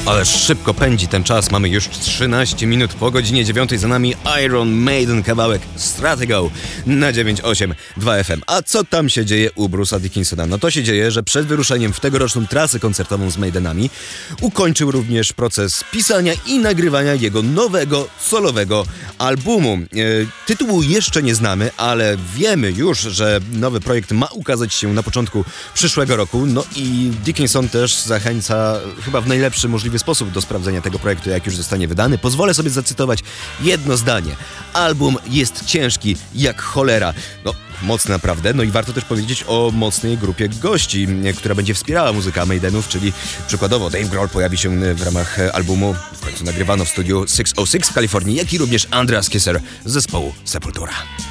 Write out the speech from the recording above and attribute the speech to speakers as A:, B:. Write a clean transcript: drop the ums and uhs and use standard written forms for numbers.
A: Ale szybko pędzi ten czas, mamy już 13 minut po godzinie 9, za nami Iron Maiden, kawałek Stratego na 9.8 2 FM. A co tam się dzieje u Bruce'a Dickinsona? No to się dzieje, że przed wyruszeniem w tegoroczną trasę koncertową z Maidenami ukończył również proces pisania i nagrywania jego nowego, solowego albumu. Tytułu jeszcze nie znamy, ale wiemy już, że nowy projekt ma ukazać się na początku przyszłego roku, no i Dickinson też zachęca chyba w najlepszy możliwy sposób do sprawdzenia tego projektu, jak już zostanie wydany. Pozwolę sobie zacytować jedno zdanie. Album jest ciężki jak cholera. No, mocny naprawdę. No i warto też powiedzieć o mocnej grupie gości, która będzie wspierała muzykę Maidenów, czyli przykładowo Dave Grohl pojawi się w ramach albumu, w końcu nagrywano w studiu 606 w Kalifornii, jak i również Andreas Kisser z zespołu Sepultura.